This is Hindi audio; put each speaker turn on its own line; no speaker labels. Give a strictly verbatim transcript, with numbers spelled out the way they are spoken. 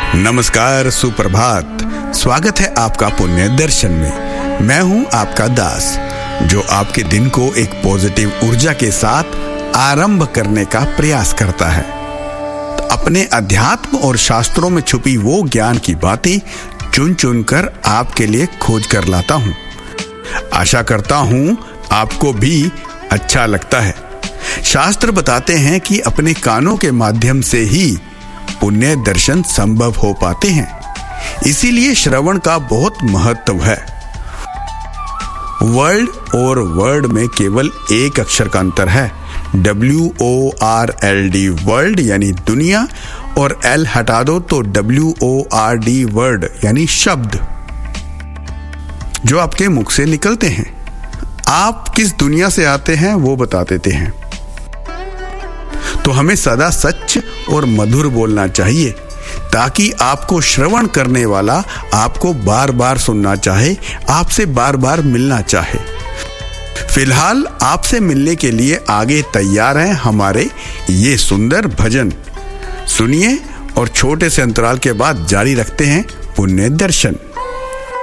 नमस्कार, सुप्रभात। स्वागत है आपका पुण्य दर्शन में। मैं हूं आपका दास, जो आपके दिन को एक पॉजिटिव ऊर्जा के साथ आरंभ करने का प्रयास करता है। तो अपने अध्यात्म और शास्त्रों में छुपी वो ज्ञान की बातें चुन चुन कर आपके लिए खोज कर लाता हूं। आशा करता हूं आपको भी अच्छा लगता है। शास्त्र बताते हैं कि अपने कानों के माध्यम से ही पुण्य दर्शन संभव हो पाते हैं, इसीलिए श्रवण का बहुत महत्व है। वर्ल्ड और वर्ड में केवल एक अक्षर का अंतर है, W O R L D world यानी दुनिया, और एल हटा दो तो W O R D word यानी शब्द, जो आपके मुख से निकलते हैं। आप किस दुनिया से आते हैं वो बता देते हैं। तो हमें सदा सच और मधुर बोलना चाहिए, ताकि आपको श्रवण करने वाला आपको बार बार सुनना चाहे, आपसे बार बार मिलना चाहे। फिलहाल आपसे मिलने के लिए आगे तैयार हैं हमारे ये सुंदर भजन। सुनिए और छोटे से अंतराल के बाद जारी रखते हैं पुण्य दर्शन।